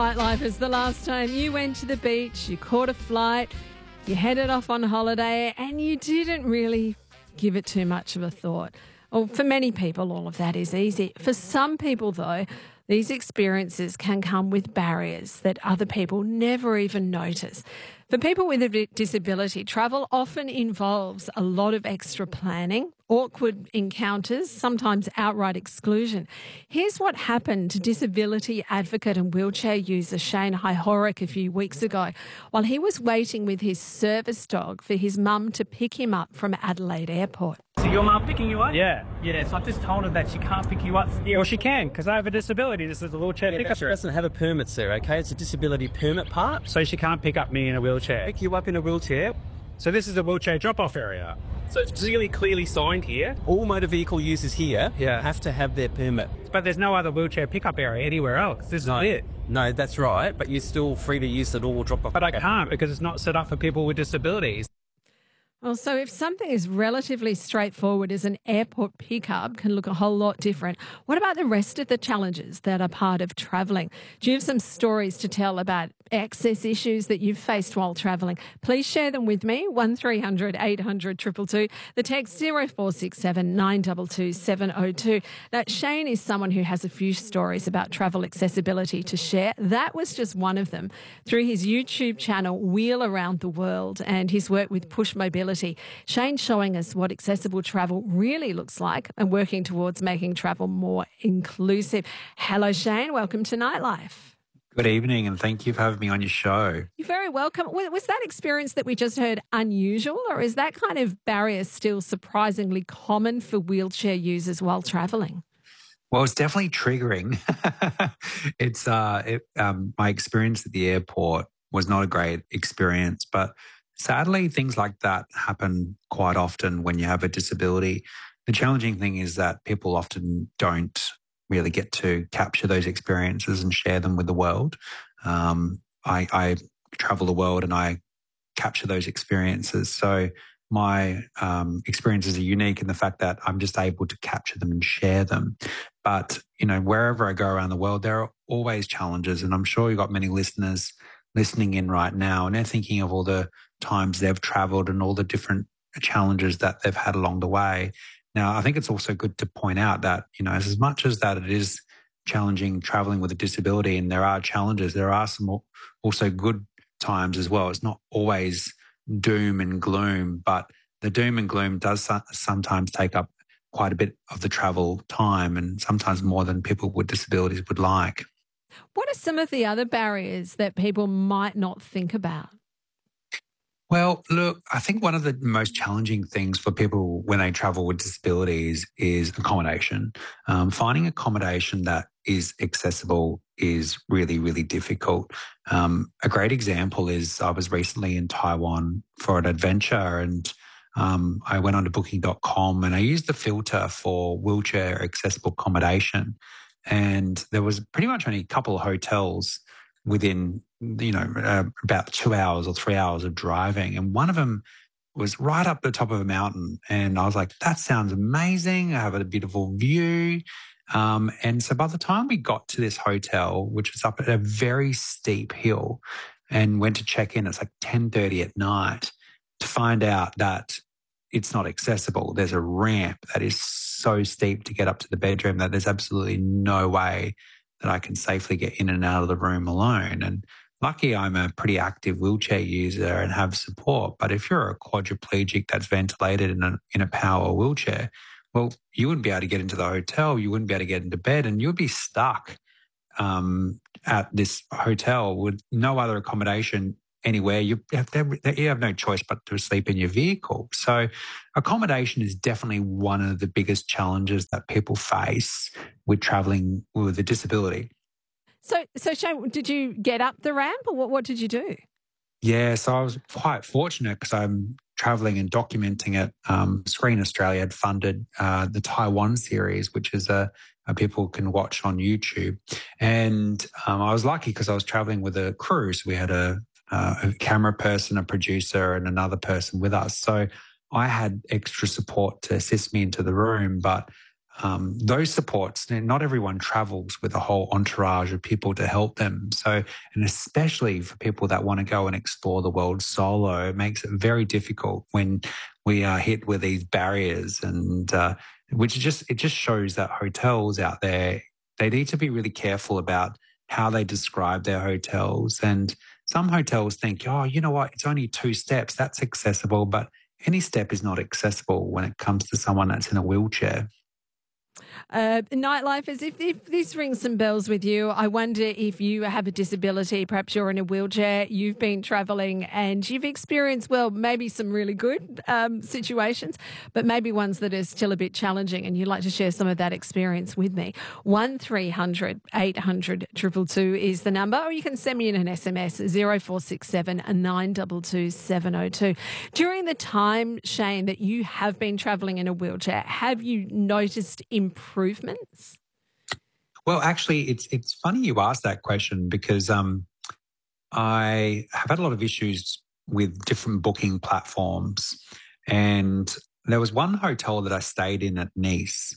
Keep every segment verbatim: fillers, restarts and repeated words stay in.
Nightlife is the last time you went to the beach, you caught a flight, you headed off on holiday, and you didn't really give it too much of a thought. Well, for many people, all of that is easy. For some people, though, these experiences can come with barriers that other people never even notice. For people with a disability, travel often involves a lot of extra planning, awkward encounters, sometimes outright exclusion. Here's what happened to disability advocate and wheelchair user Shane Hyhoric a few weeks ago while he was waiting with his service dog for his mum to pick him up from Adelaide Airport. So your mum picking you up? Yeah. Yeah, so I just told her that she can't pick you up. Yeah, well, she can, because I have a disability. This is a wheelchair Yeah, pickup. she doesn't have a permit, sir, okay? It's a disability permit part. So she can't pick up me in a wheelchair. Pick you up in a wheelchair. So this is a wheelchair drop-off area. So it's really clearly signed here. All motor vehicle users here Yeah. have to have their permit. But there's no other wheelchair pickup area anywhere else. This is No, it. no, that's right, but you're still free to use the door drop-off. But I can't because it's not set up for people with disabilities. Well, so if something is relatively straightforward as an airport pickup can look a whole lot different, what about the rest of the challenges that are part of travelling? Do you have some stories to tell about access issues that you've faced while travelling? Please share them with me, one three hundred eight hundred two two two. The text zero four six seven nine two two seven zero two. Now, Shane is someone who has a few stories about travel accessibility to share. That was just one of them. Through his YouTube channel, Wheel Around the World, and his work with Push Mobility, Shane's showing us what accessible travel really looks like and working towards making travel more inclusive. Hello, Shane. Welcome to Nightlife. Good evening, and thank you for having me on your show. You're very welcome. Was that experience that we just heard unusual, or is that kind of barrier still surprisingly common for wheelchair users while travelling? Well, it's definitely triggering. it's uh, it, um, my experience at the airport was not a great experience, but sadly, things like that happen quite often when you have a disability. The challenging thing is that people often don't really get to capture those experiences and share them with the world. Um, I, I travel the world and I capture those experiences. So my um, experiences are unique in the fact that I'm just able to capture them and share them. But, you know, wherever I go around the world, there are always challenges. And I'm sure you've got many listeners listening in right now, and they're thinking of all the times they've traveled and all the different challenges that they've had along the way. Now, I think it's also good to point out that, you know, as much as that it is challenging traveling with a disability and there are challenges, there are some also good times as well. It's not always doom and gloom, but the doom and gloom does sometimes take up quite a bit of the travel time, and sometimes more than people with disabilities would like. What are some of the other barriers that people might not think about? Well, look, I think one of the most challenging things for people when they travel with disabilities is accommodation. Um, finding accommodation that is accessible is really, really difficult. Um, a great example is I was recently in Taiwan for an adventure, and um, I went onto booking dot com and I used the filter for wheelchair accessible accommodation. And there was pretty much only a couple of hotels within, you know, uh, about two hours or three hours of driving. And one of them was right up the top of a mountain. And I was like, that sounds amazing. I have a beautiful view. Um, and so by the time we got to this hotel, which was up at a very steep hill, and went to check in, it's like ten thirty at night, to find out that it's not accessible. There's a ramp that is so steep to get up to the bedroom that there's absolutely no way that I can safely get in and out of the room alone. And lucky I'm a pretty active wheelchair user and have support. But if you're a quadriplegic that's ventilated in a, in a power wheelchair, well, you wouldn't be able to get into the hotel. You wouldn't be able to get into bed, and you'd be stuck um, at this hotel with no other accommodation anywhere. You have, to, you have no choice but to sleep in your vehicle. So accommodation is definitely one of the biggest challenges that people face with travelling with a disability. So, so Shane, did you get up the ramp, or what, what did you do? Yeah, so I was quite fortunate because I'm travelling and documenting it. Um, Screen Australia had funded uh, the Taiwan series, which is a, a people can watch on YouTube. And um, I was lucky because I was travelling with a crew. So we had a Uh, a camera person, a producer, and another person with us. So I had extra support to assist me into the room. But um, those supports, not everyone travels with a whole entourage of people to help them. So, and especially for people that want to go and explore the world solo, it makes it very difficult when we are hit with these barriers, and uh, which just it just shows that hotels out there, they need to be really careful about how they describe their hotels. And some hotels think, oh, you know what, it's only two steps, that's accessible, but any step is not accessible when it comes to someone that's in a wheelchair. Uh, Nightlifers, if, if this rings some bells with you, I wonder if you have a disability, perhaps you're in a wheelchair, you've been travelling and you've experienced, well, maybe some really good um, situations, but maybe ones that are still a bit challenging, and you'd like to share some of that experience with me. one three hundred eight hundred two two two is the number, or you can send me in an S M S, zero four six seven nine two two seven zero two. During the time, Shane, that you have been travelling in a wheelchair, have you noticed improvements? Well, actually, it's it's funny you asked that question, because um, I have had a lot of issues with different booking platforms. And there was one hotel that I stayed in at Nice,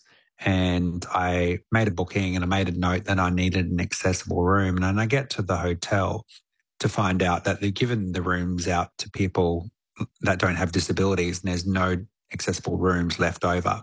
and I made a booking and I made a note that I needed an accessible room. And then I get to the hotel to find out that they've given the rooms out to people that don't have disabilities, and there's no accessible rooms left over.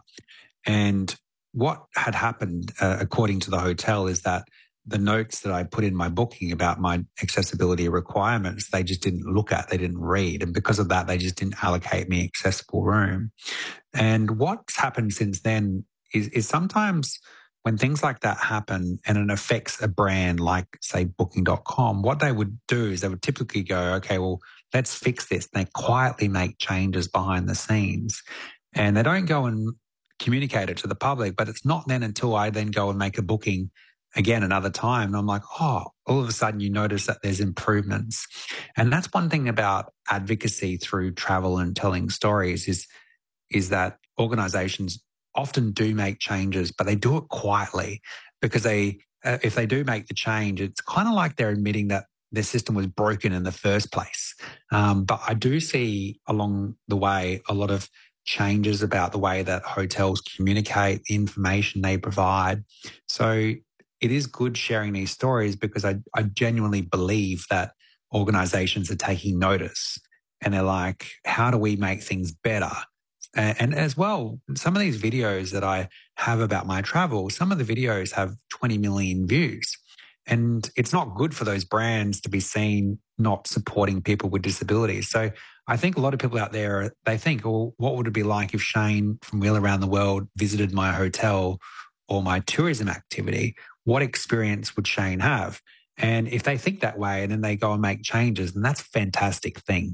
And what had happened, uh, according to the hotel, is that the notes that I put in my booking about my accessibility requirements, they just didn't look at, they didn't read. And because of that, they just didn't allocate me accessible room. And what's happened since then is, is sometimes when things like that happen and it affects a brand like, say, booking dot com, what they would do is they would typically go, okay, well, let's fix this. And they quietly make changes behind the scenes. And they don't go and communicate it to the public, but it's not then until I then go and make a booking again another time, and I'm like, oh, all of a sudden you notice that there's improvements. And that's one thing about advocacy through travel and telling stories is, is that organizations often do make changes, but they do it quietly, because they, uh, if they do make the change, it's kind of like they're admitting that their system was broken in the first place. Um, but I do see along the way a lot of changes about the way that hotels communicate, the information they provide. So it is good sharing these stories, because I, I genuinely believe that organizations are taking notice, and they're like, how do we make things better? And, and as well, some of these videos that I have about my travel, some of the videos have twenty million views. And it's not good for those brands to be seen not supporting people with disabilities. So I think a lot of people out there, they think, well, what would it be like if Shane from Wheel Around the World visited my hotel or my tourism activity? What experience would Shane have? And if they think that way and then they go and make changes, then that's a fantastic thing.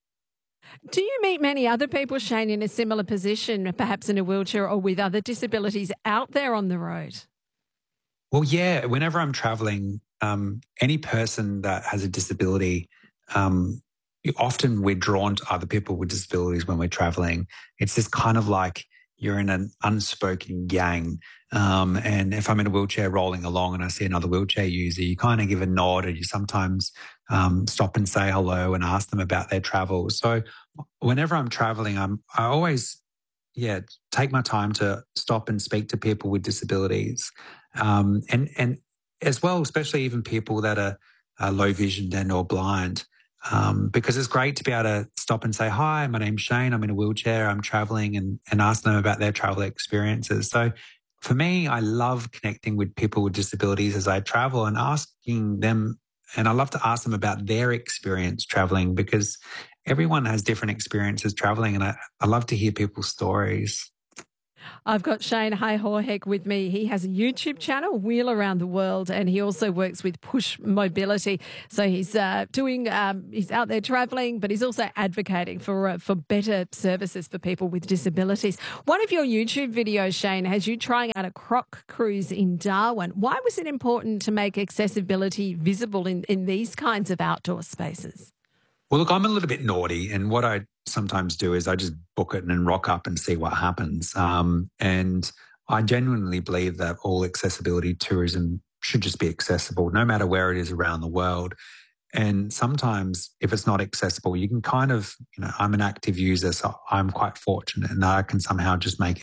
Do you meet many other people, Shane, in a similar position, perhaps in a wheelchair or with other disabilities out there on the road? Well, yeah, whenever I'm traveling, um, any person that has a disability, um, often we're drawn to other people with disabilities when we're traveling. It's just kind of like you're in an unspoken gang. Um, and if I'm in a wheelchair rolling along and I see another wheelchair user, you kind of give a nod, or you sometimes um, stop and say hello and ask them about their travel. So whenever I'm traveling, I'm, I always, yeah, take my time to stop and speak to people with disabilities. Um, and, and as well, especially even people that are, are low visioned and or blind. Um, because it's great to be able to stop and say, hi, my name's Shane, I'm in a wheelchair, I'm traveling, and, and ask them about their travel experiences. So for me, I love connecting with people with disabilities as I travel and asking them, and I love to ask them about their experience traveling, because everyone has different experiences traveling, and I, I love to hear people's stories. I've got Shane Hayhorheck with me. He has a YouTube channel, Wheel Around the World, and he also works with Push Mobility. So he's uh, doing, um, he's out there travelling, but he's also advocating for uh, for better services for people with disabilities. One of your YouTube videos, Shane, has you trying out a croc cruise in Darwin. Why was it important to make accessibility visible in, in these kinds of outdoor spaces? Well, look, I'm a little bit naughty, and what I sometimes do is I just book it and then rock up and see what happens. Um, and I genuinely believe that all accessibility tourism should just be accessible, no matter where it is around the world. And sometimes if it's not accessible, you can kind of, you know, I'm an active user, so I'm quite fortunate, and I can somehow just make it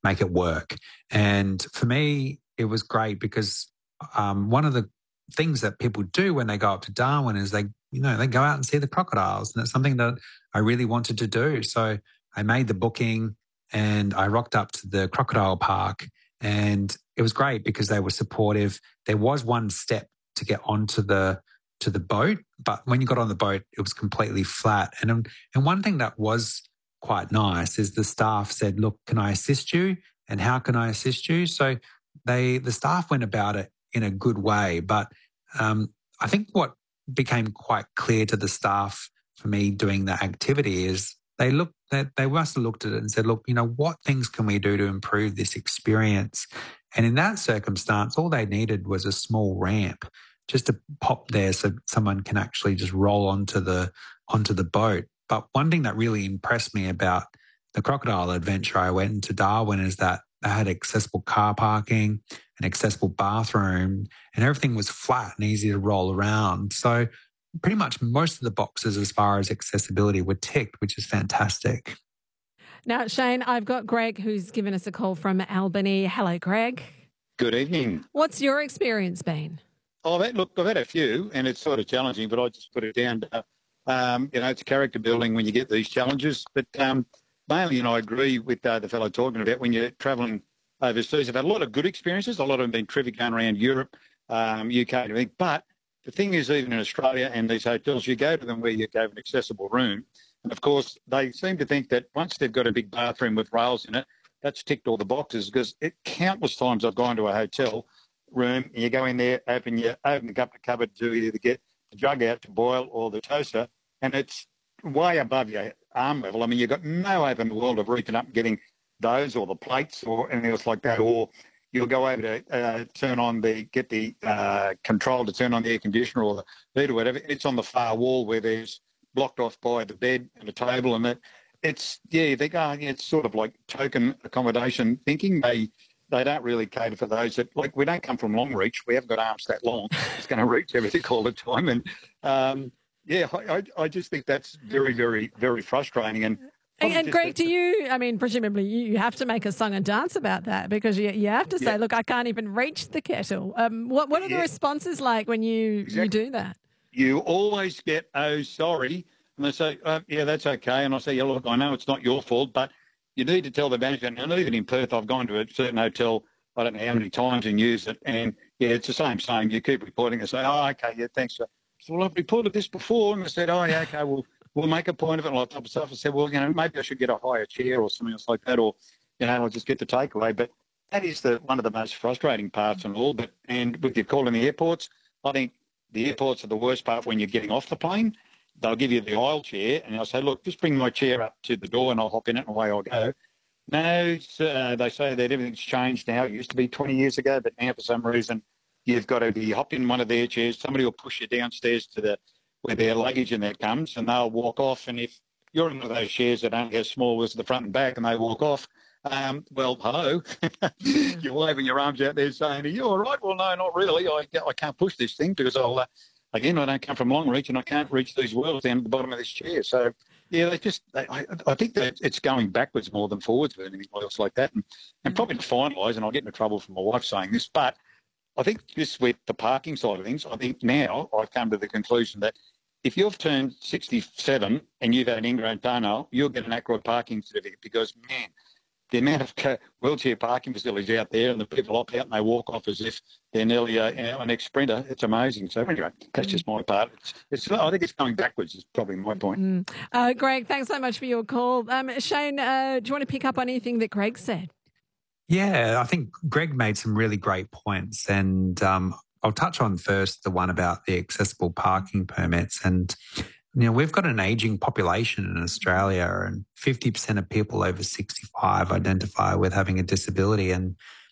make it work. And for me, it was great because um, one of the things that people do when they go up to Darwin is they, you know, they go out and see the crocodiles. And it's something that I really wanted to do. So I made the booking and I rocked up to the crocodile park, and it was great because they were supportive. There was one step to get onto the to the boat, but when you got on the boat, it was completely flat. And and one thing that was quite nice is the staff said, "Look, can I assist you? And how can I assist you?" So they the staff went about it in a good way. But um, I think what became quite clear to the staff for me doing the activity is they looked they, they must have looked at it and said, "Look, you know, what things can we do to improve this experience?" And in that circumstance, all they needed was a small ramp just to pop there so someone can actually just roll onto the onto the boat. But one thing that really impressed me about the crocodile adventure I went into Darwin is that they had accessible car parking, an accessible bathroom, and everything was flat and easy to roll around. So pretty much most of the boxes as far as accessibility were ticked, which is fantastic. Now, Shane, I've got Greg who's given us a call from Albany. Hello, Greg. Good evening. What's your experience been? Oh, I've had, look, I've had a few, and it's sort of challenging, but I just put it down to, um, you know, it's character building when you get these challenges. But um, mainly, you know, I agree with uh, the fellow talking about when you're travelling overseas. I've had a lot of good experiences. A lot of them been terrific going around Europe, um, U K, and everything. But the thing is, even in Australia and these hotels, you go to them where you have an accessible room. And, of course, they seem to think that once they've got a big bathroom with rails in it, that's ticked all the boxes, because it, countless times I've gone to a hotel room and you go in there, open your open the cup of cupboard to either get the jug out to boil or the toaster, and it's way above your arm level. I mean, you've got no open world of reaching up and getting those or the plates or anything else like that. Or you'll go over to uh, turn on the, get the uh, control to turn on the air conditioner or the heat or whatever. It's on the far wall where there's blocked off by the bed and a table, and it, it's, yeah, you think, oh, yeah, it's sort of like token accommodation thinking. They they don't really cater for those that, like, we don't come from Longreach. We haven't got arms that long. It's going to reach everything all the time. And, um, yeah, I, I, I just think that's very, very, very frustrating. And And, and Greg, do you, I mean, presumably you have to make a song and dance about that, because you, you have to say, yeah, look, I can't even reach the kettle. Um, what what are the yeah. responses like when you, exactly. you do that? You always get, oh, sorry. And they say, oh, yeah, that's okay. And I say, yeah, look, I know it's not your fault, but you need to tell the manager. And even in Perth, I've gone to a certain hotel, I don't know how many times, and used it. And, yeah, it's the same saying. You keep reporting and say, oh, okay, yeah, thanks. So, well, I've reported this before. And I said, oh, yeah, okay, well, we'll make a point of it and all that type of stuff. I said, well, you know, maybe I should get a higher chair or something else like that, or, you know, I'll just get the takeaway. But that is the one of the most frustrating parts and all. But and with your call in the airports, I think the airports are the worst part when you're getting off the plane. They'll give you the aisle chair, and I'll say, look, just bring my chair up to the door and I'll hop in it and away I'll go. No, uh, they say that everything's changed now. It used to be twenty years ago, but now for some reason you've got to be hopped in one of their chairs. Somebody will push you downstairs to the where their luggage and that comes, and they'll walk off. And if you're in one of those chairs that aren't as small as the front and back and they walk off, um, well, hello, you're waving your arms out there saying, are you all right? Well, no, not really. I, I can't push this thing because I'll, uh, again, I don't come from Longreach and I can't reach these wheels down at the bottom of this chair. So, yeah, they just, they, I, I think that it's going backwards more than forwards or anything else like that. And, and probably to finalise, and I'll get into trouble from my wife saying this, but I think just with the parking side of things, I think now I've come to the conclusion that if you've turned sixty-seven and you've had an ingrown toenail, you'll get an Ackroyd parking certificate, because, man, the amount of wheelchair parking facilities out there and the people up out and they walk off as if they're nearly a, you know, an ex-sprinter, it's amazing. So anyway, that's just my part. It's, it's, I think it's going backwards is probably my point. Mm. Uh, Greg, thanks so much for your call. Um, Shane, uh, do you want to pick up on anything that Greg said? Yeah, I think Greg made some really great points, and um, I'll touch on first the one about the accessible parking permits. And, you know, we've got an ageing population in Australia, and fifty percent of people over sixty-five identify with having a disability. And